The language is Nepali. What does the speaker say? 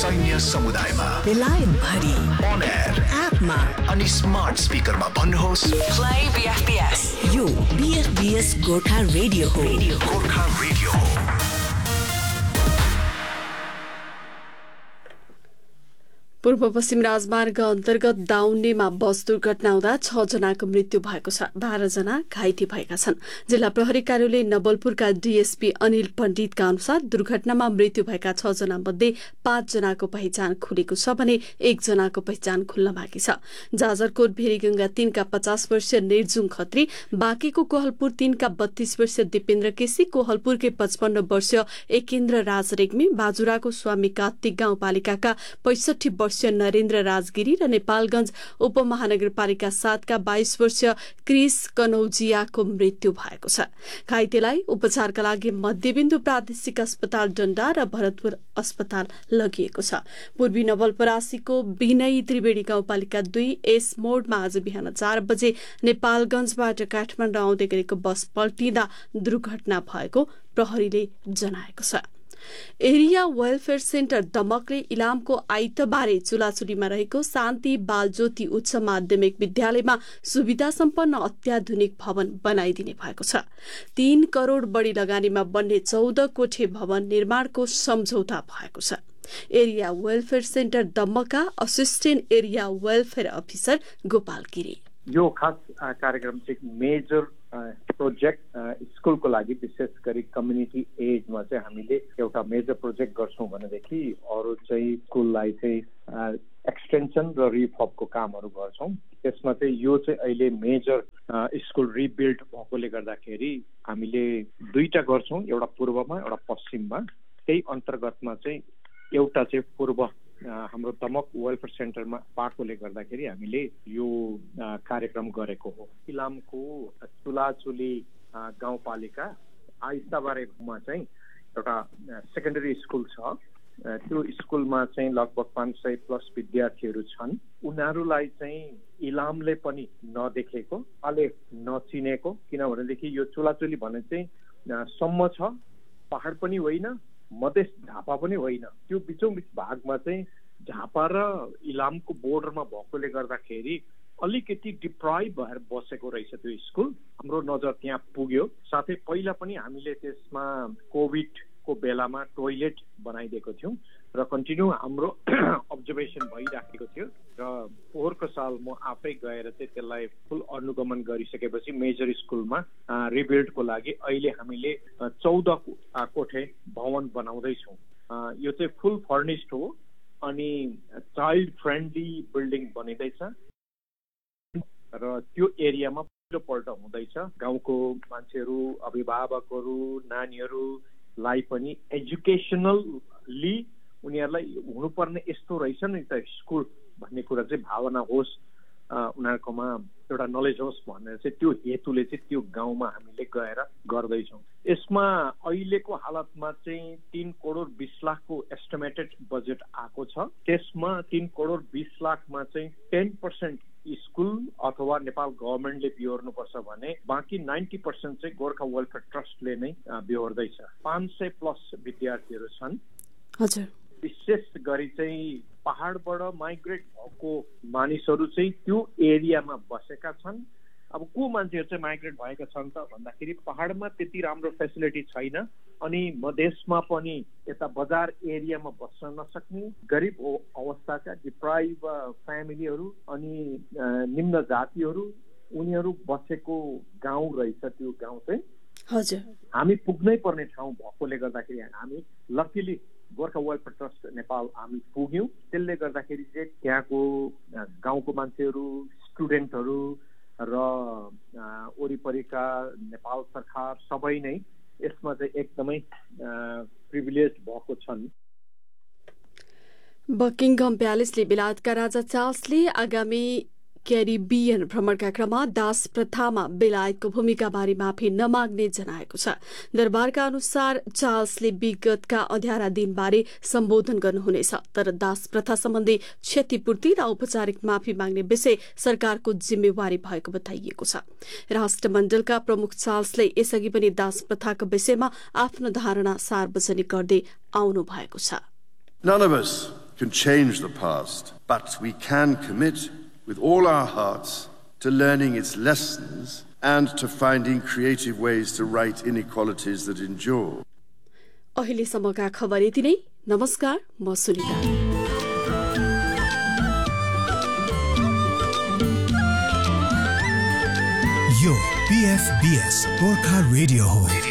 सैन्य समुदायमा बेलायत भरि अन एयर एपमा अनि स्मार्ट स्पिकरमा भन्नुहोस् प्ले बीएफबीएस। यो बीएफबीएस गोर्खा रेडियो हो। गोर्खा रेडियो हो। पूर्व पश्चिम राजमार्ग अन्तर्गत दाउन्नेमा बस दुर्घटना हुँदा 6 जनाको मृत्यु भएको छ, 12 जना घाइते भएका छन्। जिल्ला प्रहरी कार्यालय नवलपुरका डीएसपी अनिल पण्डितका अनुसार दुर्घटनामा मृत्यु भएका 6 जना मध्ये 5 जनाको पहिचान खुलेको छ भने 1 जनाको पहिचान खुल्न बाँकी छ। जाजरकोट भेरीगंगा 3 का 50 वर्षीय निर्जुङ खत्री, बाँकेको कोहलपुर 3 का 32 वर्षीय दिपेन्द्र केसी, कोहलपुरकै 55 वर्षीय एकेन्द्र राज रेग्मी, बाजुराको स्वामी कार्तिक गाउँपालिकाका 65 वर्षीय नरेन्द्र राजगिरी र नेपालगञ्ज उपमहानगरपालिका 7 का 22 वर्षीय क्रिस कनौजियाको मृत्यु भएको छ। घाइतेलाई उपचारका लागि मध्यबिन्दु प्रादेशिक अस्पताल डण्डा र भरतपुर अस्पताल लगिएको छ। पूर्वी नवलपरासीको विनय त्रिवेणी गाउँपालिका 2 एस मोडमा आज बिहान 4 बजे नेपालगञ्जबाट काठमाडौँ आउँदै गरेको बस पल्टिँदा दुर्घटना भएको प्रहरीले जनाएको छ। एरिया वेलफेयर सेन्टर दमकले इलामको आइतबारे चुलाचुलीमा रहेको शान्ति बालज्योति उच्च माध्यमिक विद्यालयमा सुविधा सम्पन्न अत्याधुनिक भवन बनाइदिने भएको छ। 3 करोड़ बढी लगानीमा बन्ने 14 कोठे भवन निर्माणको सम्झौता भएको छ। Area welfare centre Dumka assistant area welfare officer Gopal Giri, यो खास कार्यक्रम चाहिँ मेजर प्रोजेक्ट स्कुलको लागि विशेष गरी कम्युनिटी एजमा चाहिँ हामीले एउटा मेजर प्रोजेक्ट गर्छौँ भनेदेखि अरू चाहिँ स्कुललाई चाहिँ एक्सटेन्सन र रिफर्बको कामहरू गर्छौँ। त्यसमा चाहिँ यो चाहिँ अहिले मेजर स्कुल रिबिल्ड भएकोले गर्दाखेरि हामीले 2टा गर्छौँ, एउटा पूर्वमा एउटा पश्चिममा। त्यही अन्तर्गतमा चाहिँ एउटा चाहिँ पूर्व हाम्रो दमक वेलफेयर सेन्टरमा पाएकोले गर्दाखेरि हामीले यो कार्यक्रम गरेको हो। इलामको चुलाचुली गाउँपालिका आइस्ताबारेमा चाहिँ एउटा सेकेन्डरी स्कुल छ। त्यो स्कुलमा चाहिँ लगभग 500 प्लस विद्यार्थीहरू छन्। उनीहरूलाई चाहिँ इलामले पनि नदेखेको, अहिले नचिनेको, किनभनेदेखि यो चुलाचुली भन्ने चाहिँ सम्म छ, पहाड पनि होइन, मधेस झापा पनि होइन। त्यो बिचौँ बिच भागमा चाहिँ झापा र इलामको बोर्डरमा भएकोले गर्दाखेरि अलिकति डिप्राइभ भएर बसेको रहेछ त्यो स्कुल। हाम्रो नजर त्यहाँ पुग्यो। साथै पहिला पनि हामीले त्यसमा कोभिडको बेलामा टोयलेट बनाइदिएको थियौँ र कन्टिन्यू हाम्रो अब्जर्भेसन भइराखेको थियो र पोहोरको साल म आफै गएर चाहिँ त्यसलाई फुल अनुगमन गरिसकेपछि मेजर स्कुलमा रिबिल्डको लागि अहिले हामीले 14 कोठे भवन बनाउँदैछौँ। यो चाहिँ फुल फर्निस्ड हो अनि चाइल्ड फ्रेन्डली बिल्डिङ बनिँदैछ र त्यो एरियामा पहिलोपल्ट हुँदैछ। गाउँको मान्छेहरू, अभिभावकहरू, नानीहरूलाई पनि एजुकेसनली उनीहरूलाई हुनुपर्ने यस्तो रहेछ नि त स्कुल भन्ने कुरा चाहिँ भावना होस्, उनीहरूकोमा एउटा नलेज होस् भनेर चाहिँ त्यो हेतुले चाहिँ त्यो गाउँमा हामीले गएर गर्दैछौँ। यसमा अहिलेको हालतमा चाहिँ 3 करोड 20 लाखको एस्टिमेटेड बजेट आएको छ। त्यसमा 3 करोड 20 लाखमा चाहिँ 10% स्कुल अथवा नेपाल गभर्मेन्टले बिहोर्नुपर्छ भने बाँकी 90% चाहिँ गोर्खा वेलफेयर ट्रस्टले नै बिहोर्दैछ। 500 प्लस विद्यार्थीहरू छन्। हजुर, विशेष गरी चाहिँ पहाडबाट माइग्रेट भएको मानिसहरू चाहिँ त्यो एरियामा बसेका छन्। अब को मान्छेहरू चाहिँ माइग्रेट भएका छन् त भन्दाखेरि पहाडमा त्यति राम्रो फेसिलिटी छैन अनि मधेसमा पनि यता बजार एरियामा बस्न नसक्ने गरिब अवस्थाका डिप्राइभ फ्यामिलीहरू अनि निम्न जातिहरू उनीहरू बसेको गाउँ रहेछ। त्यो गाउँ चाहिँ हजुर हामी पुग्नै पर्ने ठाउँ भएकोले गर्दाखेरि हामी luckily Gorkha welfare trust Nepal हामी पुग्यौँ। त्यसले गर्दाखेरि चाहिँ त्यहाँको गाउँको मान्छेहरू, स्टुडेन्टहरू र वरिपरिका नेपाल सरकार सबै नै यसमा चाहिँ एकदमै प्रिभिलेज भएको छन्। बकिङहम प्यालेसले बेलायतका राजा चार्ल्सले आगामी क्यारिबियन भ्रमणका क्रममा दास प्रथामा बेलायतको भूमिकाबारे माफी नमाग्ने जनाएको छ। दरबारका अनुसार चार्ल्सले विगतका अँध्यारा दिनबारे सम्बोधन गर्नुहुनेछ, तर दास प्रथा सम्बन्धी क्षतिपूर्ति र औपचारिक माफी माग्ने विषय सरकारको जिम्मेवारी भएको बताइएको छ। राष्ट्रमण्डलका प्रमुख चार्ल्सले यसअघि पनि दास प्रथाको विषयमा आफ्नो धारणा सार्वजनिक गर्दै आउनु भएको छ। None of us can change the past, but we can commit with all our hearts to learning its lessons and to finding creative ways to right inequalities that endure. अहिलेसम्मका खबर यति नै। नमस्कार, म सुनिता। यो PFBS गोर्खा रेडियो हो।